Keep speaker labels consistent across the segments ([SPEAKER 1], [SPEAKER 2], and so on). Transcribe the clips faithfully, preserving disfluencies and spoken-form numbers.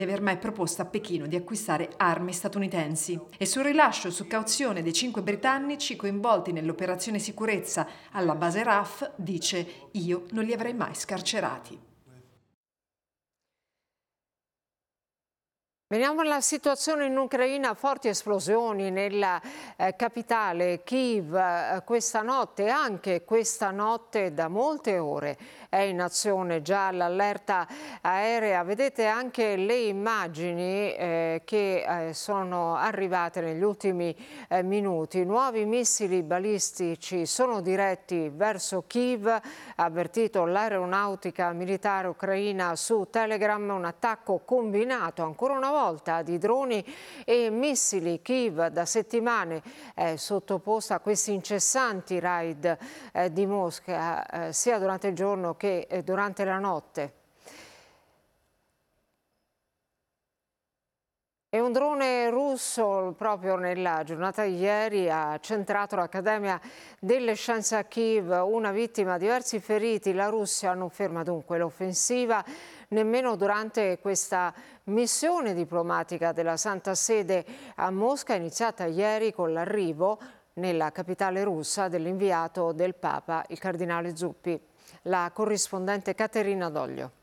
[SPEAKER 1] aver mai proposto a Pechino di acquistare armi statunitensi. E sul rilascio su cauzione dei cinque britannici coinvolti nell'operazione sicurezza alla base R A F dice: io non li avrei mai scarcerati.
[SPEAKER 2] Veniamo alla situazione in Ucraina, forti esplosioni nella eh, capitale Kiev eh, questa notte, anche questa notte da molte ore è in azione già l'allerta aerea. Vedete anche le immagini eh, che eh, sono arrivate negli ultimi eh, minuti. Nuovi missili balistici sono diretti verso Kiev, ha avvertito l'aeronautica militare ucraina su Telegram, un attacco combinato ancora una volta volta di droni e missili. Kiev da settimane è sottoposta a questi incessanti raid eh, di Mosca eh, sia durante il giorno che eh, durante la notte. E un drone russo proprio nella giornata di ieri ha centrato l'Accademia delle Scienze a Kiev, una vittima, diversi feriti. La Russia non ferma dunque l'offensiva nemmeno durante questa missione diplomatica della Santa Sede a Mosca, iniziata ieri con l'arrivo nella capitale russa dell'inviato del Papa, il cardinale Zuppi. La corrispondente Caterina Doglio.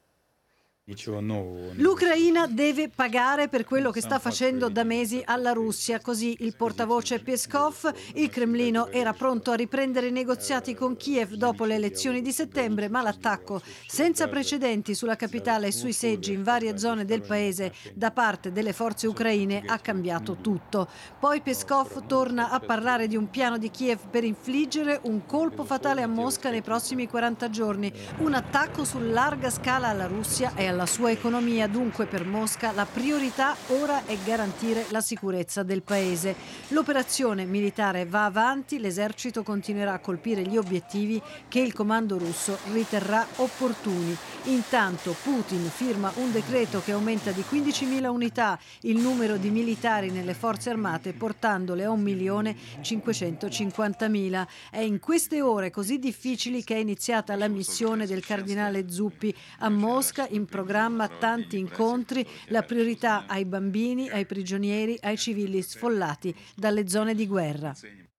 [SPEAKER 3] L'Ucraina deve pagare per quello che sta facendo da mesi alla Russia, così il portavoce Peskov. Il Cremlino era pronto a riprendere i negoziati con Kiev dopo le elezioni di settembre, ma l'attacco senza precedenti sulla capitale e sui seggi in varie zone del paese da parte delle forze ucraine ha cambiato tutto. Poi Peskov torna a parlare di un piano di Kiev per infliggere un colpo fatale a Mosca nei prossimi quaranta giorni, un attacco su larga scala alla Russia e alla alla sua economia. Dunque per Mosca la priorità ora è garantire la sicurezza del paese. L'operazione militare va avanti, l'esercito continuerà a colpire gli obiettivi che il comando russo riterrà opportuni. Intanto Putin firma un decreto che aumenta di quindicimila unità il numero di militari nelle forze armate, portandole a un milione cinquecentocinquantamila. È in queste ore così difficili che è iniziata la missione del cardinale Zuppi a Mosca, in programma tanti incontri, la priorità ai bambini, ai prigionieri, ai civili sfollati dalle zone di guerra.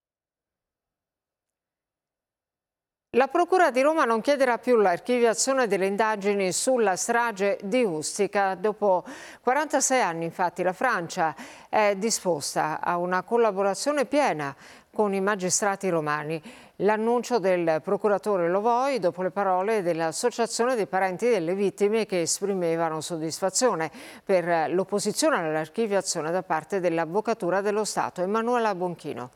[SPEAKER 2] La Procura di Roma non chiederà più l'archiviazione delle indagini sulla strage di Ustica. Dopo quarantasei anni, infatti, la Francia è disposta a una collaborazione piena con i magistrati romani. L'annuncio del procuratore Lovoi dopo le parole dell'Associazione dei parenti delle vittime che esprimevano soddisfazione per l'opposizione all'archiviazione da parte dell'Avvocatura dello Stato. Emanuela Bonchino.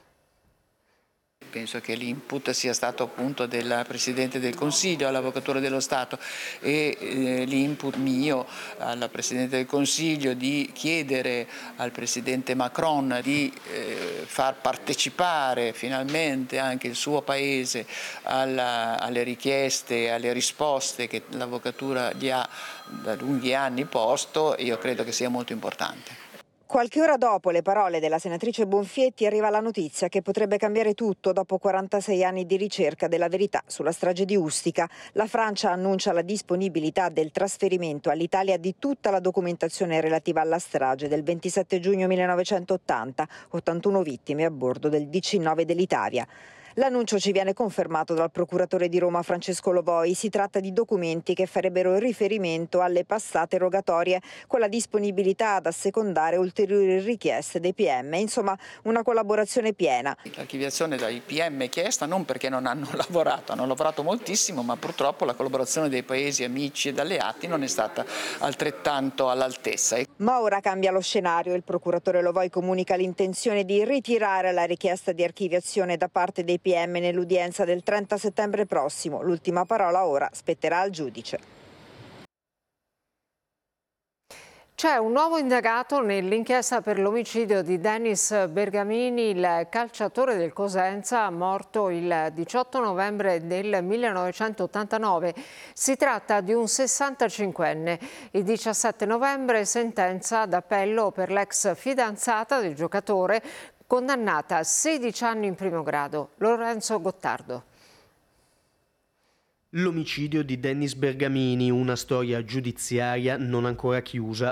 [SPEAKER 4] Penso che l'input sia stato appunto del Presidente del Consiglio all'Avvocatura dello Stato e eh, l'input mio alla Presidente del Consiglio di chiedere al Presidente Macron di eh, far partecipare finalmente anche il suo Paese alla, alle richieste e alle risposte che l'Avvocatura gli ha da lunghi anni posto, io credo che sia molto importante.
[SPEAKER 5] Qualche ora dopo le parole della senatrice Bonfietti arriva la notizia che potrebbe cambiare tutto dopo quarantasei anni di ricerca della verità sulla strage di Ustica. La Francia annuncia la disponibilità del trasferimento all'Italia di tutta la documentazione relativa alla strage del ventisette giugno millenovecentottanta, ottantuno vittime a bordo del D C nove dell'Italia. L'annuncio ci viene confermato dal procuratore di Roma Francesco Lovoi. Si tratta di documenti che farebbero riferimento alle passate rogatorie con la disponibilità ad assecondare ulteriori richieste dei P M. Insomma, una collaborazione piena.
[SPEAKER 4] L'archiviazione dai P M è chiesta non perché non hanno lavorato, hanno lavorato moltissimo, ma purtroppo la collaborazione dei paesi amici ed alleati non è stata altrettanto all'altezza.
[SPEAKER 5] Ma ora cambia lo scenario. Il procuratore Lovoi comunica l'intenzione di ritirare la richiesta di archiviazione da parte dei P M nell'udienza del trenta settembre prossimo. L'ultima parola ora spetterà al giudice.
[SPEAKER 2] C'è un nuovo indagato nell'inchiesta per l'omicidio di Denis Bergamini, il calciatore del Cosenza, morto il diciotto novembre del millenovecentottantanove. Si tratta di un sessantacinquenne. Il diciassette novembre sentenza d'appello per l'ex fidanzata del giocatore, condannata a sedici anni in primo grado, Lorenzo Gottardo.
[SPEAKER 6] L'omicidio di Denis Bergamini, una storia giudiziaria non ancora chiusa,